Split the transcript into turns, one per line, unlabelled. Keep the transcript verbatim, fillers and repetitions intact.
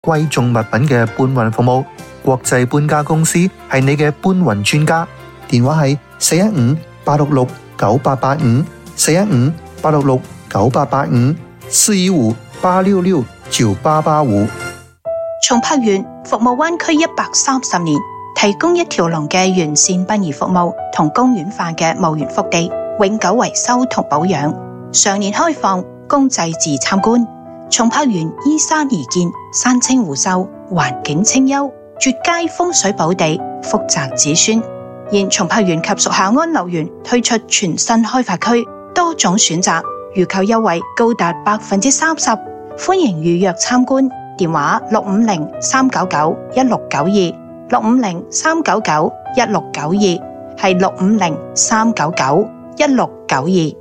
貴重物品嘅搬運服務。國際搬家公司係你嘅搬運專家。電話係四一五八六六九八八五，四一五八六六九八八五，四一五八六六九八八五。
松柏園服務灣區一百三十年，提供一條龍嘅完善殯儀服務同公園化嘅墓園福地，永久維修同保養，常年開放供祭祀參觀。松柏園依山而建，山清湖秀，環境清幽，絕佳風水寶地，福澤子孫。現松柏園及屬下安樂園推出全新開發區，多種選擇，預購優惠高達百分之三十，歡迎預約參觀。電話六五零三九九一六九二，六五零三九九一六九二，係六五零三九九一六九二。